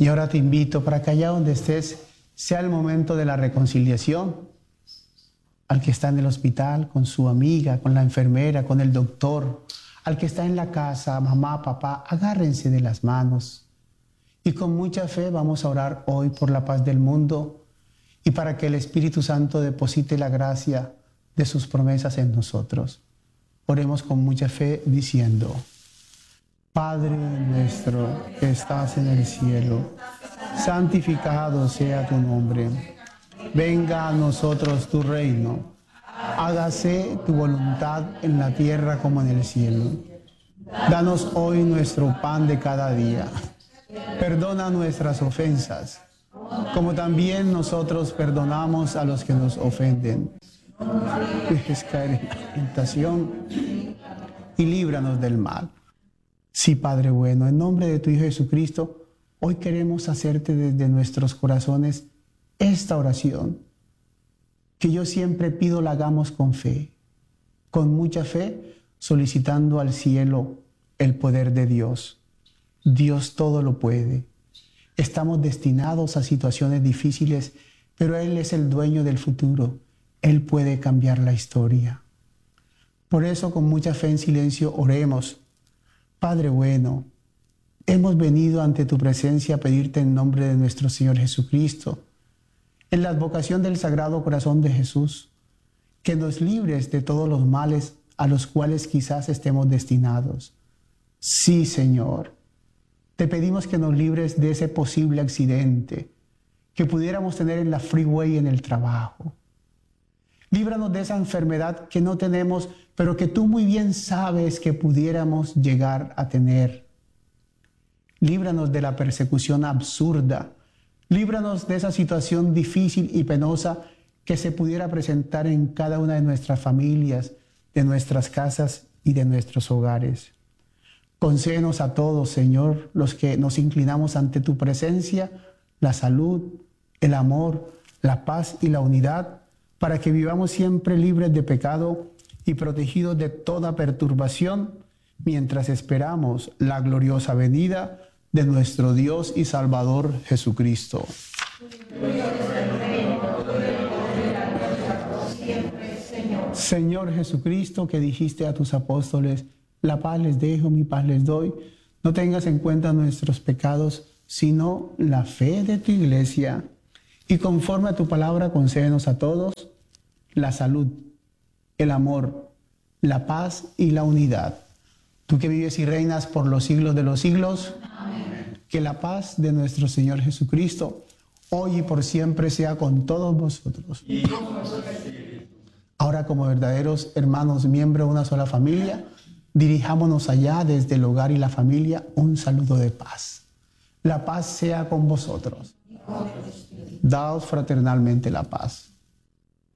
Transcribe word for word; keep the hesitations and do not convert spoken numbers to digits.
Y ahora te invito para que allá donde estés sea el momento de la reconciliación. Al que está en el hospital, con su amiga, con la enfermera, con el doctor, al que está en la casa, mamá, papá, agárrense de las manos. Y con mucha fe vamos a orar hoy por la paz del mundo y para que el Espíritu Santo deposite la gracia de sus promesas en nosotros. Oremos con mucha fe diciendo: Padre nuestro que estás en el cielo, santificado sea tu nombre. Venga a nosotros tu reino. Hágase tu voluntad en la tierra como en el cielo. Danos hoy nuestro pan de cada día. Perdona nuestras ofensas, como también nosotros perdonamos a los que nos ofenden. No dejes caer en la tentación y líbranos del mal. Sí, Padre bueno, en nombre de tu Hijo Jesucristo, hoy queremos hacerte desde nuestros corazones esta oración, que yo siempre pido la hagamos con fe, con mucha fe, solicitando al cielo el poder de Dios. Dios todo lo puede. Estamos destinados a situaciones difíciles, pero Él es el dueño del futuro. Él puede cambiar la historia. Por eso, con mucha fe en silencio, oremos. Padre bueno, hemos venido ante tu presencia a pedirte en nombre de nuestro Señor Jesucristo, en la advocación del Sagrado Corazón de Jesús, que nos libres de todos los males a los cuales quizás estemos destinados. Sí, Señor, te pedimos que nos libres de ese posible accidente que pudiéramos tener en la freeway, en el trabajo. Líbranos de esa enfermedad que no tenemos, pero que tú muy bien sabes que pudiéramos llegar a tener. Líbranos de la persecución absurda. Líbranos de esa situación difícil y penosa que se pudiera presentar en cada una de nuestras familias, de nuestras casas y de nuestros hogares. Concédenos a todos, Señor, los que nos inclinamos ante tu presencia, la salud, el amor, la paz y la unidad, para que vivamos siempre libres de pecado y protegidos de toda perturbación, mientras esperamos la gloriosa venida de nuestro Dios y Salvador Jesucristo. Señor Jesucristo, que dijiste a tus apóstoles: la paz les dejo, mi paz les doy, no tengas en cuenta nuestros pecados, sino la fe de tu iglesia. Y conforme a tu palabra, concédenos a todos la salud, el amor, la paz y la unidad. Tú que vives y reinas por los siglos de los siglos, amén. Que la paz de nuestro Señor Jesucristo, hoy y por siempre, sea con todos vosotros. Y ahora, como verdaderos hermanos, miembros de una sola familia, dirijámonos allá desde el hogar y la familia un saludo de paz. La paz sea con vosotros. Daos fraternalmente la paz.